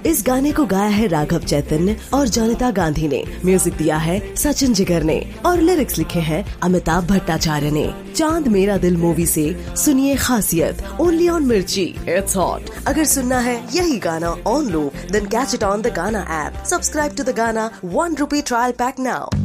इस गाने को गाया है राघव चैतन्य और जॉनिता गांधी ने। म्यूजिक दिया है सचिन जिगर ने और लिरिक्स लिखे हैं अमिताभ भट्टाचार्य ने। चांद मेरा दिल मूवी से सुनिए खासियत, ओनली ऑन मिर्ची, इट्स हॉट। अगर सुनना है यही गाना on loop, then catch it on the गाना ऐप। सब्सक्राइब टू द गाना ₹1 ट्रायल पैक नाउ।